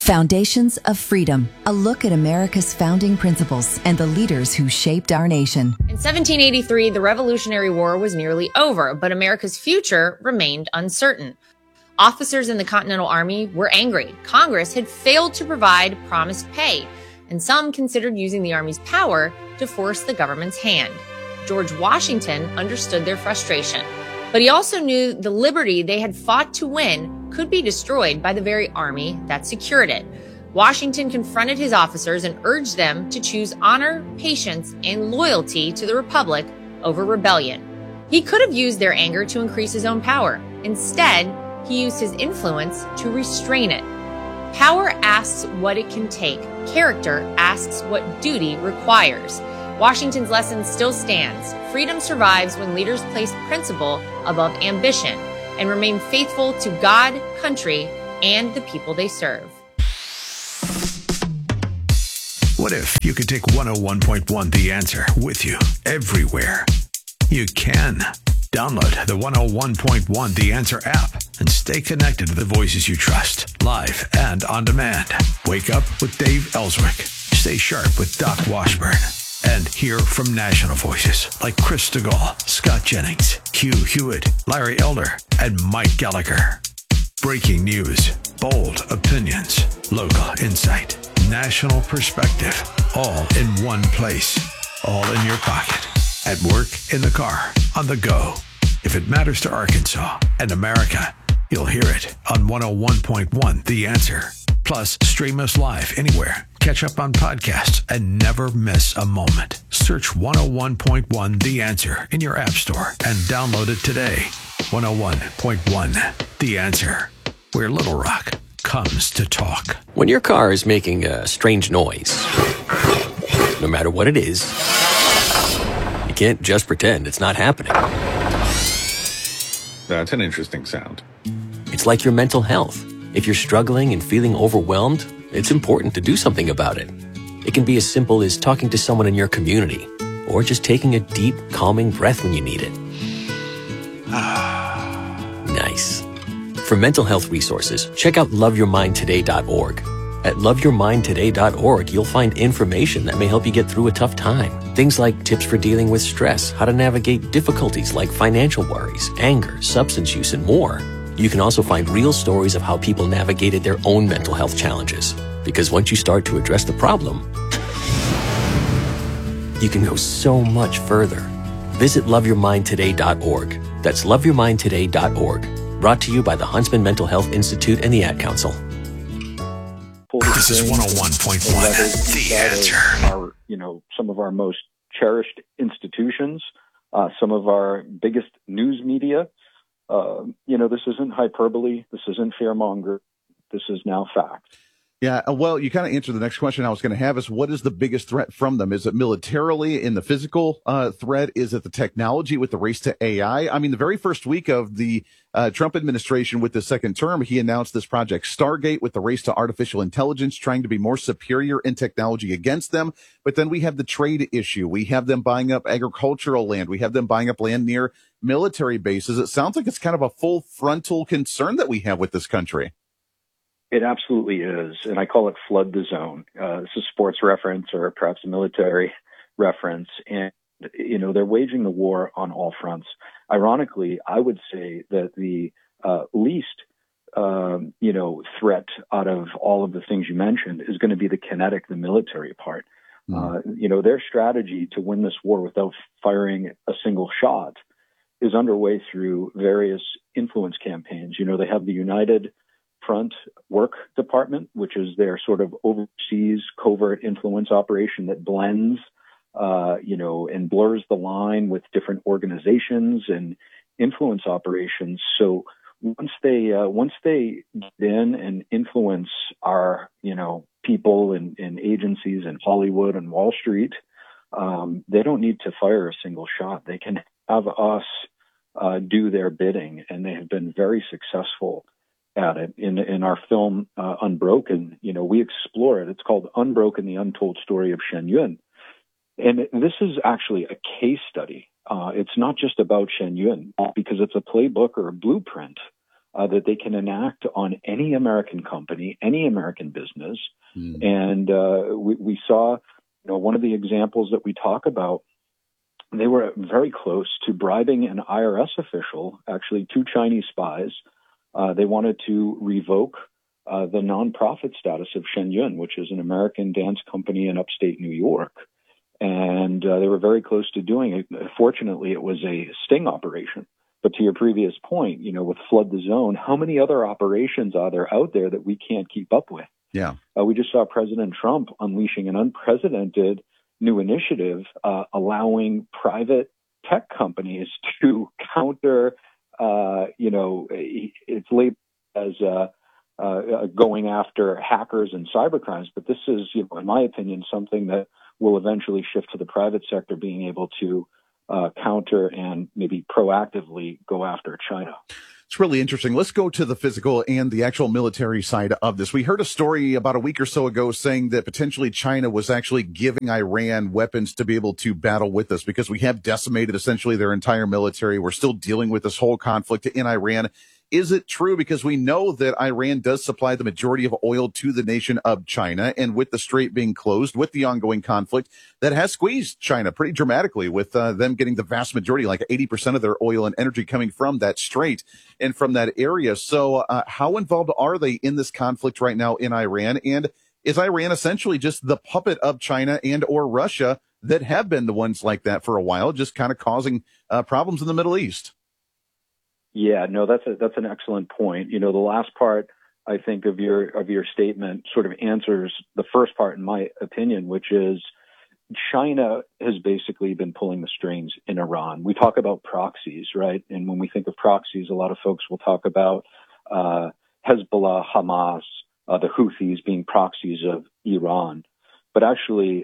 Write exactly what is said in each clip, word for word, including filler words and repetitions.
Foundations of Freedom, a look at America's founding principles and the leaders who shaped our nation. In seventeen eighty-three, the Revolutionary War was nearly over, but America's future remained uncertain. Officers in the Continental Army were angry. Congress had failed to provide promised pay, and some considered using the Army's power to force the government's hand. George Washington understood their frustration, but he also knew the liberty they had fought to win could be destroyed by the very army that secured it. Washington confronted his officers and urged them to choose honor, patience, and loyalty to the Republic over rebellion. He could have used their anger to increase his own power. Instead, he used his influence to restrain it. Power asks what it can take. Character asks what duty requires. Washington's lesson still stands. Freedom survives when leaders place principle above ambition and remain faithful to God, country, and the people they serve. What if you could take one oh one point one The Answer with you everywhere? You can. Download the one oh one point one The Answer app and stay connected to the voices you trust, live and on demand. Wake up with Dave Ellswick. Stay sharp with Doc Washburn. And hear from national voices like Chris DeGaulle, Scott Jennings, Hugh Hewitt, Larry Elder, and Mike Gallagher. Breaking news, bold opinions, local insight, national perspective, all in one place, all in your pocket, at work, in the car, on the go. If it matters to Arkansas and America, you'll hear it on one oh one point one The Answer. Plus, stream us live anywhere. Catch up on podcasts and never miss a moment. Search one oh one point one The Answer in your app store and download it today. one oh one point one The Answer, where Little Rock comes to talk. When your car is making a strange noise, no matter what it is, you can't just pretend it's not happening. That's an interesting sound. It's like your mental health. If you're struggling and feeling overwhelmed, it's important to do something about it. It can be as simple as talking to someone in your community, or just taking a deep, calming breath when you need it. Nice. For mental health resources, check out love your mind today dot org. At love your mind today dot org, you'll find information that may help you get through a tough time. Things like tips for dealing with stress, how to navigate difficulties like financial worries, anger, substance use, and more. You can also find real stories of how people navigated their own mental health challenges. Because once you start to address the problem, you can go so much further. Visit love your mind today dot org. That's love your mind today dot org. Brought to you by the Huntsman Mental Health Institute and the Ad Council. This is one oh one point one The Answer. Are, you know, some of our most cherished institutions, uh, some of our biggest news media. Uh, you know, this isn't hyperbole. This isn't fearmonger. This is now fact. Yeah, well, you kind of answered the next question I was going to have is what is the biggest threat from them? Is it militarily in the physical uh, threat? Is it the technology with the race to A I? I mean, the very first week of the uh, Trump administration with the second term, he announced this project Stargate with the race to artificial intelligence, trying to be more superior in technology against them. But then we have the trade issue. We have them buying up agricultural land. We have them buying up land near military bases. It sounds like it's kind of a full frontal concern that we have with this country. It absolutely is, and I call it flood the zone. Uh, this is sports reference or perhaps a military reference, and, you know, they're waging the war on all fronts. Ironically, I would say that the uh, least, um, you know, threat out of all of the things you mentioned is going to be the kinetic, the military part. Mm. Uh, you know, their strategy to win this war without firing a single shot is underway through various influence campaigns. You know, they have the United Front Work Department, which is their sort of overseas covert influence operation that blends, uh, you know, and blurs the line with different organizations and influence operations. So once they uh, once they get in and influence our, you know, people and, and agencies in Hollywood and Wall Street, um, they don't need to fire a single shot. They can have us uh, do their bidding, and they have been very successful at it. In in our film uh, Unbroken, you know, we explore it. It's called Unbroken: The Untold Story of Shen Yun, and it, this is actually a case study. Uh, it's not just about Shen Yun because it's a playbook or a blueprint uh, that they can enact on any American company, any American business. Mm. And uh, we, we saw, you know, one of the examples that we talk about, they were very close to bribing an I R S official, actually two Chinese spies. Uh, they wanted to revoke uh, the nonprofit status of Shenyun, which is an American dance company in upstate New York. And uh, they were very close to doing it. Fortunately, it was a sting operation. But to your previous point, you know, with Flood the Zone, how many other operations are there out there that we can't keep up with? Yeah. Uh, we just saw President Trump unleashing an unprecedented new initiative, uh, allowing private tech companies to counter, uh, you know, it's labeled as uh, uh, going after hackers and cybercrimes. But this is, you know, in my opinion, something that will eventually shift to the private sector being able to uh, counter and maybe proactively go after China. It's really interesting. Let's go to the physical and the actual military side of this. We heard a story about a week or so ago saying that potentially China was actually giving Iran weapons to be able to battle with us because we have decimated essentially their entire military. We're still dealing with this whole conflict in Iran. Is it true? Because we know that Iran does supply the majority of oil to the nation of China, and with the strait being closed, with the ongoing conflict, that has squeezed China pretty dramatically, with uh, them getting the vast majority, like eighty percent of their oil and energy coming from that strait and from that area. So uh, how involved are they in this conflict right now in Iran? And is Iran essentially just the puppet of China and or Russia that have been the ones like that for a while, just kind of causing uh, problems in the Middle East? Yeah, no, that's a, that's an excellent point. You know, the last part, I think, of your of your statement sort of answers the first part, in my opinion, which is China has basically been pulling the strings in Iran. We talk about proxies, right? And when we think of proxies, a lot of folks will talk about uh, Hezbollah, Hamas, uh, the Houthis being proxies of Iran. But actually,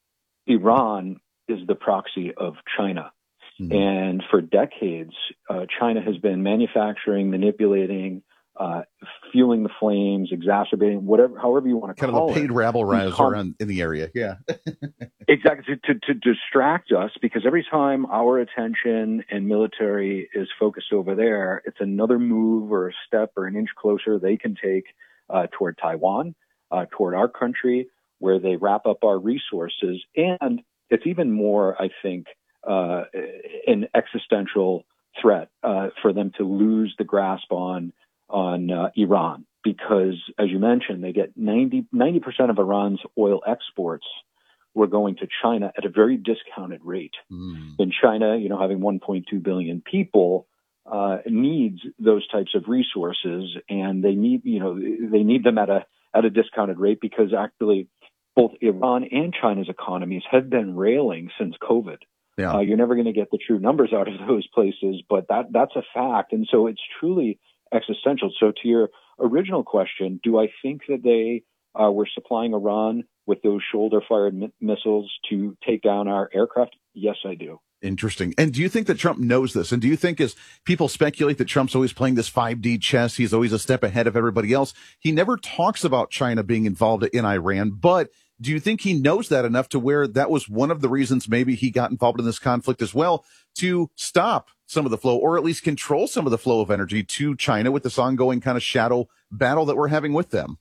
Iran is the proxy of China. Mm-hmm. And for decades, uh, China has been manufacturing, manipulating, uh, fueling the flames, exacerbating, whatever, however you want to kind call it. Kind of a paid rabble rouser in, in the area. Yeah. Exactly. To, to, to distract us, because every time our attention and military is focused over there, it's another move or a step or an inch closer they can take uh, toward Taiwan, uh, toward our country, where they wrap up our resources. And it's even more, I think, Uh, an existential threat uh, for them to lose the grasp on on uh, Iran, because, as you mentioned, they get ninety percent of Iran's oil exports were going to China at a very discounted rate. Mm. And China, you know, having one point two billion people, uh, needs those types of resources, and they need, you know, they need them at a at a discounted rate because actually both Iran and China's economies have been railing since COVID. Yeah. Uh, you're never going to get the true numbers out of those places, but that that's a fact. And so it's truly existential. So to your original question, do I think that they uh, were supplying Iran with those shoulder-fired mi- missiles to take down our aircraft? Yes, I do. Interesting. And do you think that Trump knows this? And do you think, as people speculate that Trump's always playing this five D chess, he's always a step ahead of everybody else? He never talks about China being involved in Iran, but do you think he knows that enough to where that was one of the reasons maybe he got involved in this conflict as well, to stop some of the flow, or at least control some of the flow of energy to China with this ongoing kind of shadow battle that we're having with them?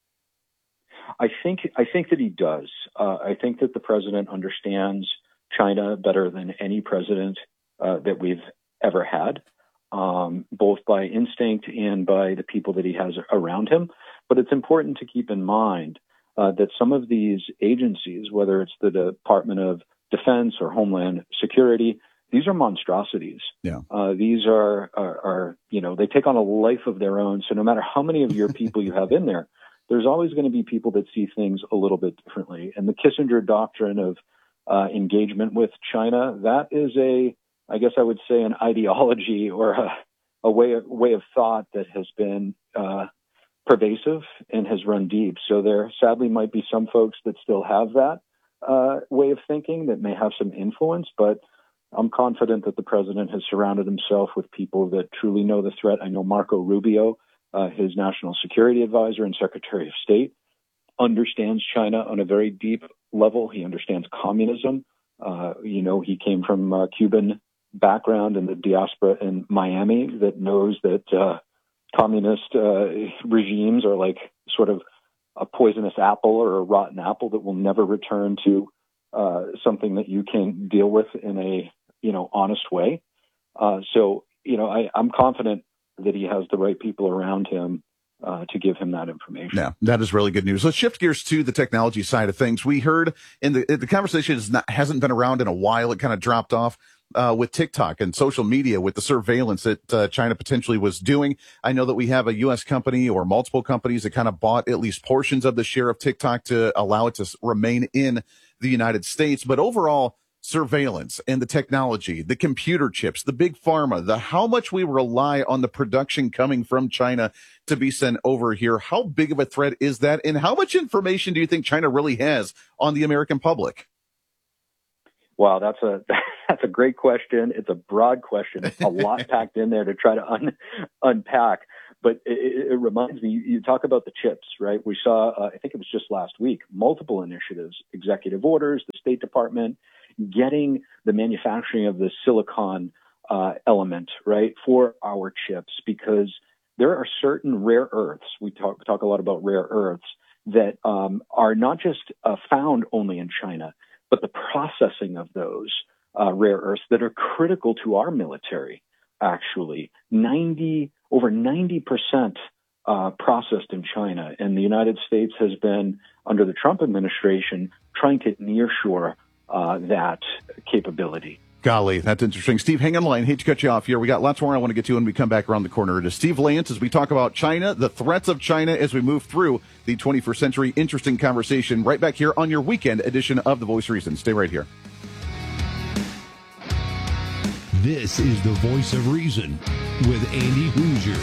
I think I think that he does. Uh, I think that the president understands China better than any president uh, that we've ever had, um, both by instinct and by the people that he has around him. But it's important to keep in mind Uh, that some of these agencies, whether it's the Department of Defense or Homeland Security, these are monstrosities. Yeah. Uh, these are, are, are, you know, they take on a life of their own. So no matter how many of your people you have in there, there's always going to be people that see things a little bit differently. And the Kissinger doctrine of uh, engagement with China, that is a, I guess I would say, an ideology or a, a way of way of thought that has been uh, pervasive and has run deep. So there sadly might be some folks that still have that uh, way of thinking that may have some influence, but I'm confident that the president has surrounded himself with people that truly know the threat. I know Marco Rubio, uh, his national security advisor and secretary of state, understands China on a very deep level. He understands communism. Uh, you know, he came from a Cuban background in the diaspora in Miami that knows that uh, communist uh, regimes are like sort of a poisonous apple or a rotten apple that will never return to uh, something that you can deal with in a, you know, honest way. Uh, so, you know, I, I'm confident that he has the right people around him uh, to give him that information. Yeah, that is really good news. Let's shift gears to the technology side of things. We heard in the the conversation is not, hasn't been around in a while. It kind of dropped off uh, with TikTok and social media with the surveillance that uh, China potentially was doing. I know that we have a U S company or multiple companies that kind of bought at least portions of the share of TikTok to allow it to remain in the United States. But overall, surveillance and the technology, the computer chips, the big pharma, the how much we rely on the production coming from China to be sent over here. How big of a threat is that? And how much information do you think China really has on the American public? Wow, that's a that's a great question. It's a broad question. It's a lot packed in there to try to un, unpack. But it, it reminds me, you, you talk about the chips, right? We saw, uh, I think it was just last week, multiple initiatives, executive orders, the State Department, getting the manufacturing of the silicon uh, element, right, for our chips, because there are certain rare earths. We talk talk a lot about rare earths that um, are not just uh, found only in China, but the processing of those uh, rare earths that are critical to our military. Actually, ninety over ninety percent uh, processed in China, and the United States has been under the Trump administration trying to nearshore Uh, that capability. Golly, that's interesting. Steve, hang on the line. Hate to cut you off here. We got lots more I want to get to when we come back around the corner. It is Steve Lance as we talk about China, the threats of China as we move through the twenty-first century. Interesting conversation right back here on your weekend edition of The Voice of Reason. Stay right here. This is The Voice of Reason with Andy Hoosier.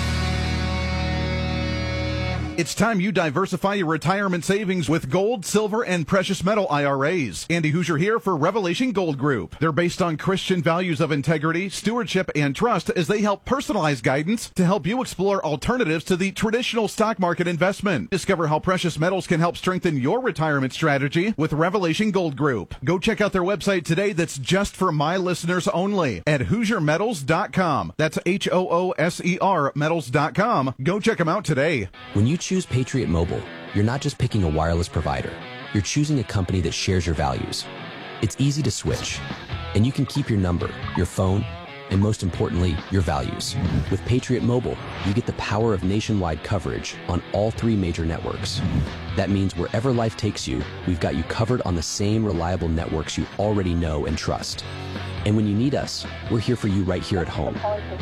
It's time you diversify your retirement savings with gold, silver, and precious metal I R As. Andy Hoosier here for Revelation Gold Group. They're based on Christian values of integrity, stewardship, and trust as they help personalize guidance to help you explore alternatives to the traditional stock market investment. Discover how precious metals can help strengthen your retirement strategy with Revelation Gold Group. Go check out their website today that's just for my listeners only at hoosier metals dot com. That's H O O S E R metals dot com. Go check them out today. When you choose Patriot Mobile, you're not just picking a wireless provider. You're choosing a company that shares your values. It's easy to switch, and you can keep your number, your phone, and most importantly, your values. With Patriot Mobile, you get the power of nationwide coverage on all three major networks. That means wherever life takes you, we've got you covered on the same reliable networks you already know and trust. And when you need us, we're here for you right here at home.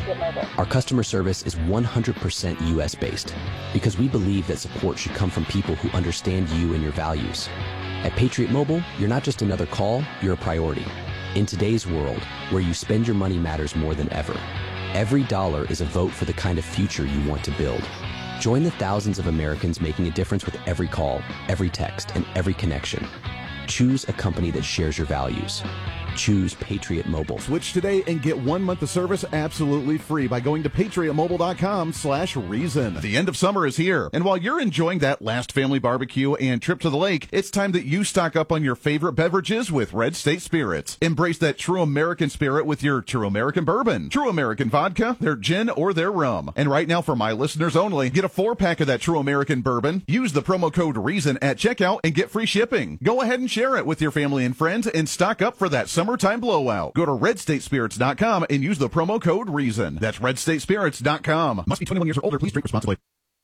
Our customer service is one hundred percent U S based because we believe that support should come from people who understand you and your values. At Patriot Mobile, you're not just another call, you're a priority. In today's world, where you spend your money matters more than ever, every dollar is a vote for the kind of future you want to build. Join the thousands of Americans making a difference with every call, every text, and every connection. Choose a company that shares your values. Choose Patriot Mobile. Switch today and get one month of service absolutely free by going to patriot mobile dot com slash reason. The end of summer is here, and while you're enjoying that last family barbecue and trip to the lake, it's time that you stock up on your favorite beverages with Red State Spirits. Embrace that true American spirit with your True American Bourbon, True American Vodka, their gin, or their rum. And right now, for my listeners only, get a four-pack of that True American Bourbon, use the promo code REASON at checkout, and get free shipping. Go ahead and share it with your family and friends and stock up for that summertime blowout. Go to red state spirits dot com and use the promo code REASON. That's red state spirits dot com. Must be twenty-one years or older. Please drink responsibly.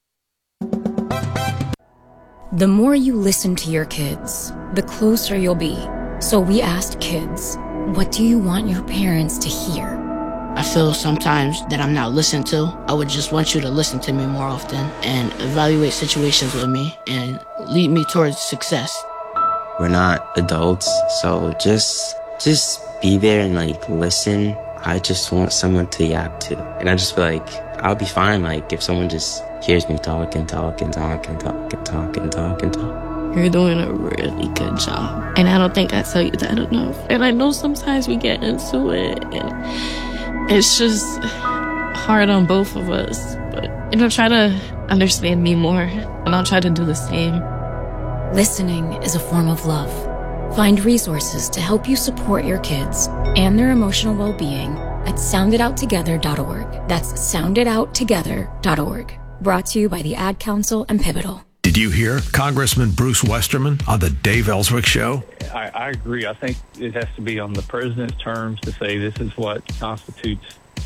The more you listen to your kids, the closer you'll be. So we asked kids, what do you want your parents to hear? I feel sometimes that I'm not listened to. I would just want you to listen to me more often and evaluate situations with me and lead me towards success. We're not adults, so just just be there and like listen. I just want someone to yap to. And I just feel like I'll be fine like if someone just hears me talk and talk and talk and talk and talk and talk and talk. You're doing a really good job. And I don't think I tell you that enough. And I know sometimes we get into it and it's just hard on both of us. But you know, try to understand me more and I'll try to do the same. Listening is a form of love. Find resources to help you support your kids and their emotional well-being at sound it out together dot org. That's sound it out together dot org. Brought to you by the Ad Council and Pivotal. Did you hear Congressman Bruce Westerman on the Dave Ellswick Show? I, I agree. I think it has to be on the president's terms to say this is what constitutes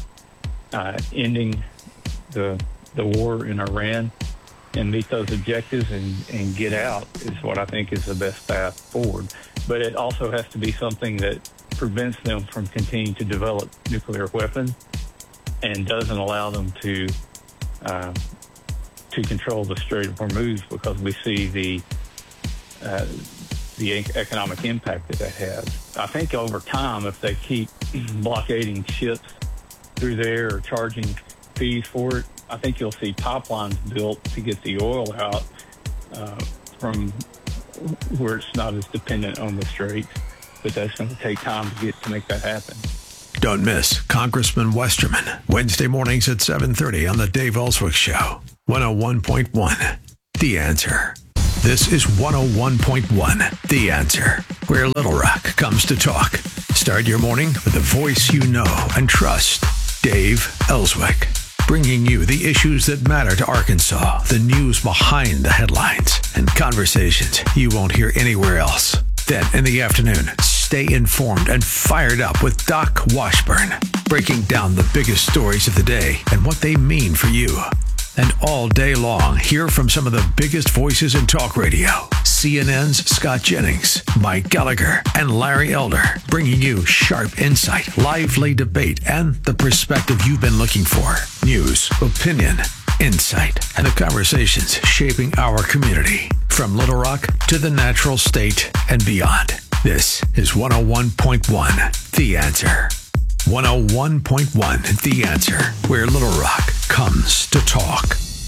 uh, ending the the war in Iran and meet those objectives and, and get out is what I think is the best path forward. But it also has to be something that prevents them from continuing to develop nuclear weapons and doesn't allow them to uh, to control the Strait of Hormuz, because we see the uh, the economic impact that that has. I think over time, if they keep blockading ships through there or charging fees for it, I think you'll see pipelines built to get the oil out uh, from where it's not as dependent on the Strait. But that's going to take time to get to make that happen. Don't miss Congressman Westerman, Wednesday mornings at seven thirty on the Dave Ellswick Show. one oh one point one, The Answer. This is one oh one point one, The Answer, where Little Rock comes to talk. Start your morning with the voice you know and trust, Dave Ellswick, bringing you the issues that matter to Arkansas, the news behind the headlines, and conversations you won't hear anywhere else. Then in the afternoon, stay informed and fired up with Doc Washburn, breaking down the biggest stories of the day and what they mean for you. And all day long, hear from some of the biggest voices in talk radio. C N N's Scott Jennings, Mike Gallagher, and Larry Elder, bringing you sharp insight, lively debate, and the perspective you've been looking for. News, opinion, insight, and the conversations shaping our community. From Little Rock to the natural state and beyond. This is one oh one point one, The Answer. one oh one point one, The Answer, where Little Rock comes to talk.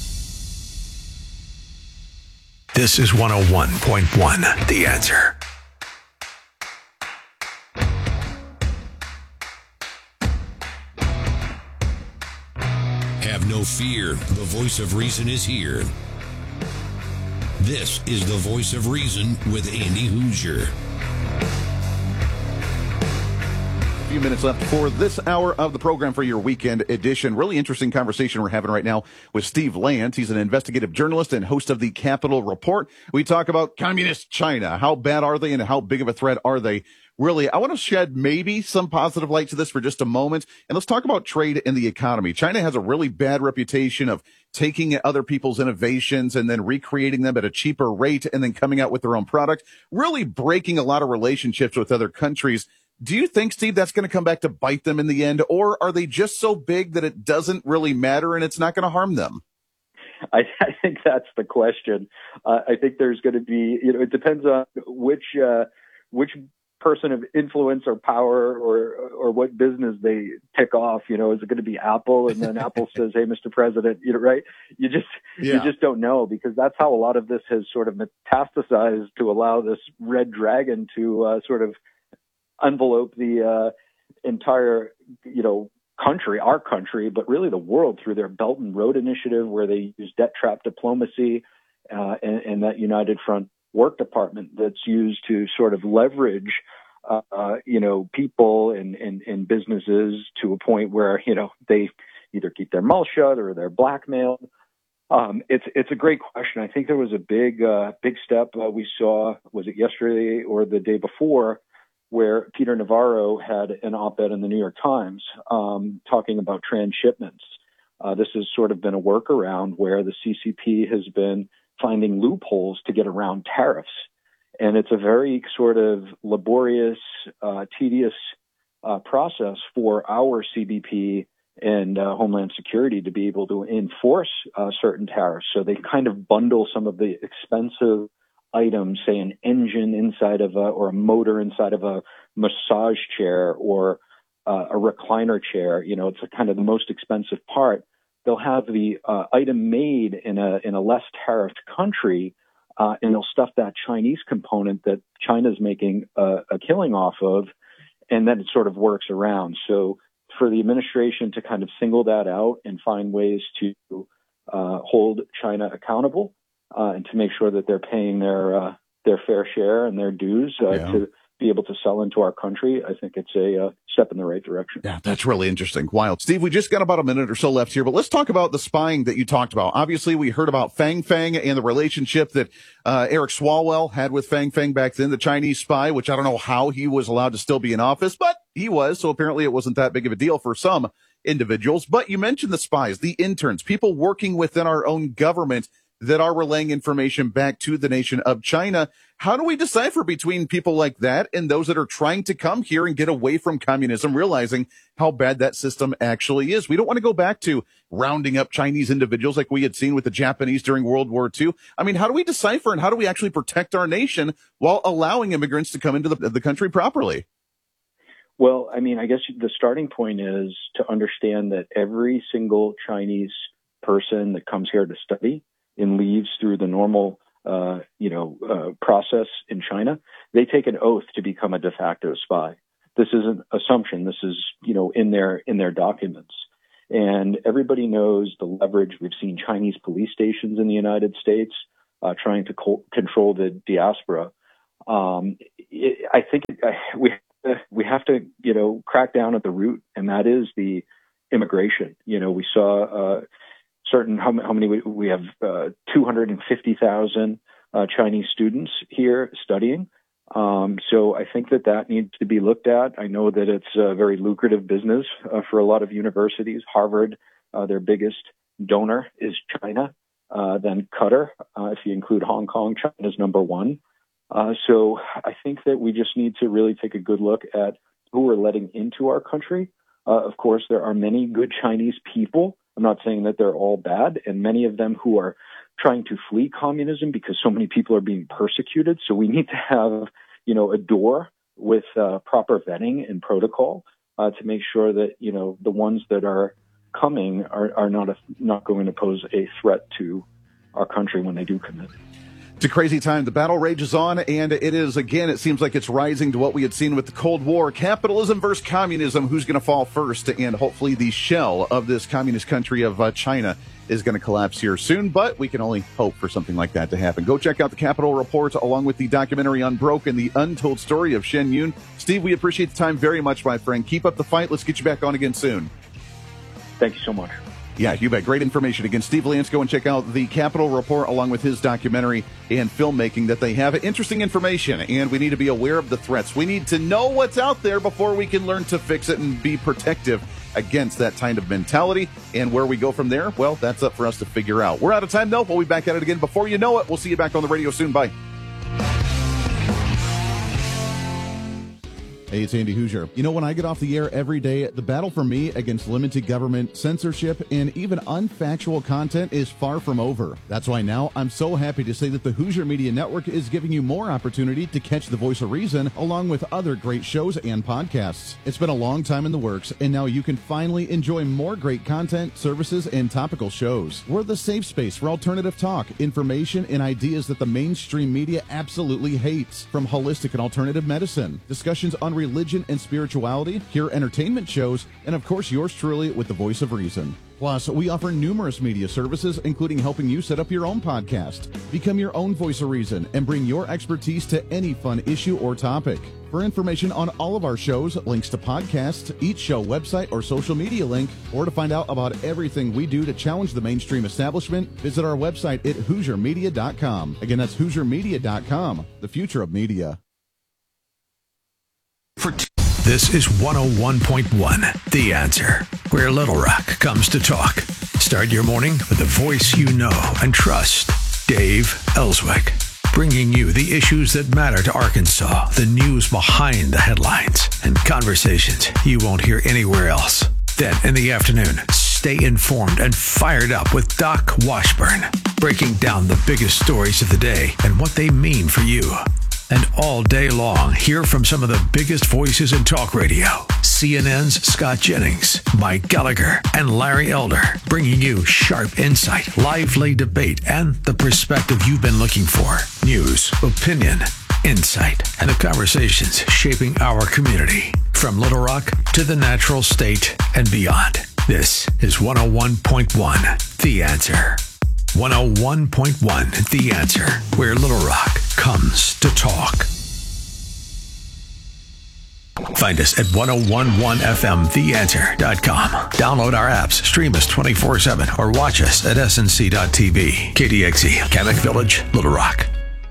This is one oh one point one, The Answer. Have no fear. The voice of reason is here. This is the voice of reason with Andy Hoosier. A few minutes left for this hour of the program for your weekend edition. Really interesting conversation we're having right now with Steve Lance. He's an investigative journalist and host of the Capitol Report. We talk about communist China. How bad are they and how big of a threat are they? Really, I want to shed maybe some positive light to this for just a moment. And let's talk about trade and the economy. China has a really bad reputation of taking other people's innovations and then recreating them at a cheaper rate and then coming out with their own product, really breaking a lot of relationships with other countries. Do you think, Steve, that's going to come back to bite them in the end? Or are they just so big that it doesn't really matter and it's not going to harm them? I, I think that's the question. Uh, I think there's going to be, you know, it depends on which, uh, which, person of influence or power or or what business they pick off. You know, is it going to be Apple? And then Apple says, hey, Mister President, you know, right? You just, yeah. you just don't know, because that's how a lot of this has sort of metastasized to allow this red dragon to uh, sort of envelope the uh, entire, you know, country, our country, but really the world through their Belt and Road Initiative, where they use debt trap diplomacy uh, and, and that United Front work department that's used to sort of leverage, uh, uh, you know, people and, and, and businesses to a point where, you know, they either keep their mouth shut or they're blackmailed. Um, it's, it's a great question. I think there was a big, uh, big step uh, we saw, was it yesterday or the day before, where Peter Navarro had an op-ed in the New York Times um, talking about transshipments. Uh, this has sort of been a workaround where the C C P has been finding loopholes to get around tariffs. And it's a very sort of laborious, uh, tedious uh, process for our C B P and uh, Homeland Security to be able to enforce uh, certain tariffs. So they kind of bundle some of the expensive items, say an engine inside of a, or a motor inside of a massage chair or uh, a recliner chair. You know, it's a kind of the most expensive part. They'll have the uh, item made in a in a less tariffed country, uh, and they'll stuff that Chinese component that China's making a, a killing off of, and then it sort of works around. So for the administration to kind of single that out and find ways to uh, hold China accountable uh, and to make sure that they're paying their uh, their fair share and their dues uh, yeah. to be able to sell into our country, I think it's a uh, step in the right direction. Yeah, that's really interesting. Wild. Steve, we just got about a minute or so left here, but let's talk about the spying that you talked about. Obviously, we heard about Fang Fang and the relationship that uh, Eric Swalwell had with Fang Fang back then, the Chinese spy, which I don't know how he was allowed to still be in office, but he was. So apparently it wasn't that big of a deal for some individuals. But you mentioned the spies, the interns, people working within our own government that are relaying information back to the nation of China. How do we decipher between people like that and those that are trying to come here and get away from communism, realizing how bad that system actually is? We don't want to go back to rounding up Chinese individuals like we had seen with the Japanese during World War Two. I mean, how do we decipher and how do we actually protect our nation while allowing immigrants to come into the, the country properly? Well, I mean, I guess the starting point is to understand that every single Chinese person that comes here to study and leaves through the normal, uh, you know, uh, process in China, they take an oath to become a de facto spy. This isn't assumption. This is, you know, in their in their documents. And everybody knows the leverage. We've seen Chinese police stations in the United States uh, trying to co- control the diaspora. Um, it, I think uh, we we have to, you know, crack down at the root, and that is the immigration. You know, we saw. Uh, Certain how, how many we, we have uh, two hundred fifty thousand uh, Chinese students here studying. Um, so I think that that needs to be looked at. I know that it's a very lucrative business uh, for a lot of universities. Harvard, uh, their biggest donor is China, uh, then Qatar. Uh, if you include Hong Kong, China's number one. Uh, so I think that we just need to really take a good look at who we're letting into our country. Uh, of course, there are many good Chinese people. I'm not saying that they're all bad, and many of them who are trying to flee communism because so many people are being persecuted. So we need to have, you know, a door with uh, proper vetting and protocol uh, to make sure that, you know, the ones that are coming are, are not a, not going to pose a threat to our country when they do come in. It's a crazy time. The battle rages on, and it is, again, it seems like it's rising to what we had seen with the Cold War. Capitalism versus communism. Who's going to fall first? And hopefully the shell of this communist country of uh, China is going to collapse here soon, but we can only hope for something like that to happen. Go check out the Capitol Report along with the documentary Unbroken, the untold story of Shen Yun. Steve, we appreciate the time very much, my friend. Keep up the fight. Let's get you back on again soon. Thank you so much. Yeah, you bet. Great information. Again, Steve Lance, go and check out the Capitol Report along with his documentary and filmmaking that they have. Interesting information, and we need to be aware of the threats. We need to know what's out there before we can learn to fix it and be protective against that kind of mentality. And where we go from there, well, that's up for us to figure out. We're out of time, though. We'll be back at it again before you know it. We'll see you back on the radio soon. Bye. Hey, it's Andy Hoosier. You know, when I get off the air every day, the battle for me against limited government, censorship, and even unfactual content is far from over. That's why now I'm so happy to say that the Hoosier Media Network is giving you more opportunity to catch the voice of reason along with other great shows and podcasts. It's been a long time in the works, and now you can finally enjoy more great content, services, and topical shows. We're the safe space for alternative talk, information, and ideas that the mainstream media absolutely hates. From holistic and alternative medicine, discussions on religion and spirituality, pure entertainment shows, and of course yours truly with the voice of reason. Plus, we offer numerous media services, including helping you set up your own podcast. Become your own voice of reason and bring your expertise to any fun issue or topic. For information on all of our shows, links to podcasts, each show website or social media link, or to find out about everything we do to challenge the mainstream establishment, visit our website at hoosier media dot com. Again, that's hoosier media dot com, the future of media. This is one oh one point one, The Answer, where Little Rock comes to talk. Start your morning with a voice you know and trust. Dave Ellswick, bringing you the issues that matter to Arkansas, the news behind the headlines, and conversations you won't hear anywhere else. Then in the afternoon, stay informed and fired up with Doc Washburn, breaking down the biggest stories of the day and what they mean for you. And all day long, hear from some of the biggest voices in talk radio. C N N's Scott Jennings, Mike Gallagher, and Larry Elder, bringing you sharp insight, lively debate, and the perspective you've been looking for. News, opinion, insight, and the conversations shaping our community. From Little Rock to the natural state and beyond. This is one oh one point one, The Answer. one oh one point one, The Answer, where Little Rock comes to talk. Find us at ten eleven f m the answer dot com. Download our apps, stream us twenty-four seven, or watch us at s n c dot t v. K D X E, Kamek Village, Little Rock.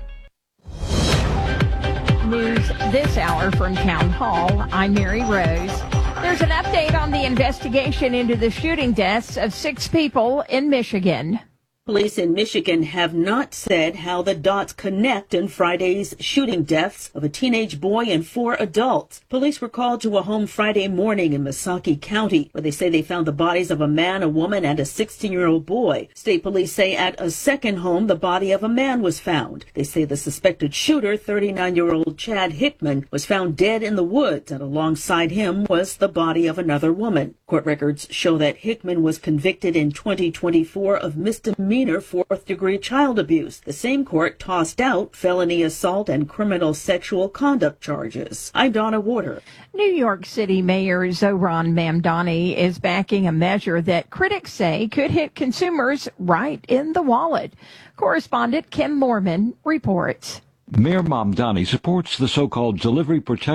News this hour from Town Hall. I'm Mary Rose. There's an update on the investigation into the shooting deaths of six people in Michigan. Police in Michigan have not said how the dots connect in Friday's shooting deaths of a teenage boy and four adults. Police were called to a home Friday morning in Missaukee County, where they say they found the bodies of a man, a woman, and a sixteen-year-old boy. State police say at a second home, the body of a man was found. They say the suspected shooter, thirty-nine-year-old Chad Hickman, was found dead in the woods, and alongside him was the body of another woman. Court records show that Hickman was convicted in twenty twenty-four of misdemeanor fourth-degree child abuse. The same court tossed out felony assault and criminal sexual conduct charges. I'm Donna Warder. New York City Mayor Zohran Mamdani is backing a measure that critics say could hit consumers right in the wallet. Correspondent Kim Morman reports. Mayor Mamdani supports the so-called delivery protection